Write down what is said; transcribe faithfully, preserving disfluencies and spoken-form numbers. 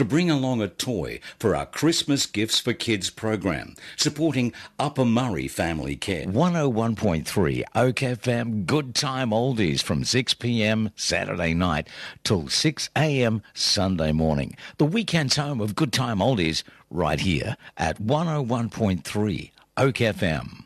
to bring along a toy for our Christmas Gifts for Kids program, supporting Upper Murray Family Care. one oh one point three Oak F M Good Time Oldies from six p.m. Saturday night till six a.m. Sunday morning. The weekend's home of Good Time Oldies right here at one oh one point three Oak F M.